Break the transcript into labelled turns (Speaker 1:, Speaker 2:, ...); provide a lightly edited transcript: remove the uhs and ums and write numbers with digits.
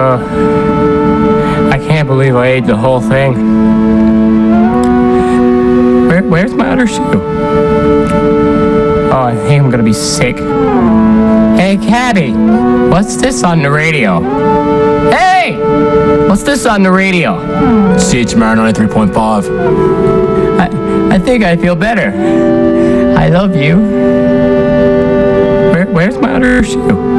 Speaker 1: I can't believe I ate the whole thing. Where's my other shoe? Oh, I think I'm gonna be sick. Hey, Cabby, what's this on the radio? Hey! What's this on the radio?
Speaker 2: CHMR 93.5.
Speaker 1: I think I feel better. I love you. Where's my other shoe?